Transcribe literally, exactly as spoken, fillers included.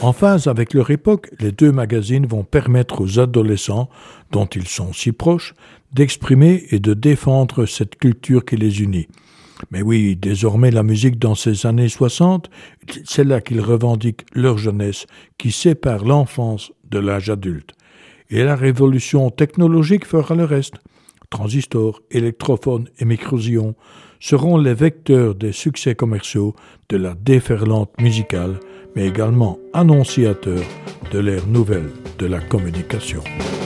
En phase avec leur époque, les deux magazines vont permettre aux adolescents, dont ils sont si proches, d'exprimer et de défendre cette culture qui les unit. Mais oui, désormais la musique dans ces années soixante, c'est là qu'ils revendiquent leur jeunesse, qui sépare l'enfance de l'âge adulte. Et la révolution technologique fera le reste. Transistors, électrophones et micro-ions seront les vecteurs des succès commerciaux de la déferlante musicale, mais également annonciateurs de l'ère nouvelle de la communication.